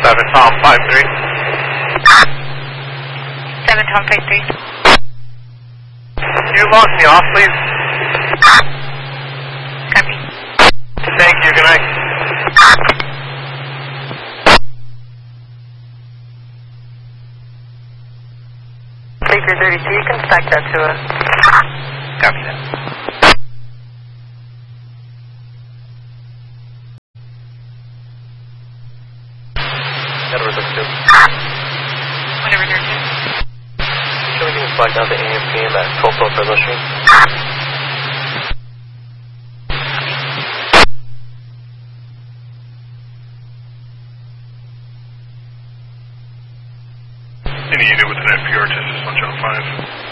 7 Tom 53. 7 Tom 53. Can you log me off, please? Copy. Thank you, good night. Baker 32, you can stack that to us. Copy that. Whatever they're doing. Whatever they're doing. Can we get flag down to AM PM at 12 Fresno Street? Any unit with an FPR test is 1 John 5.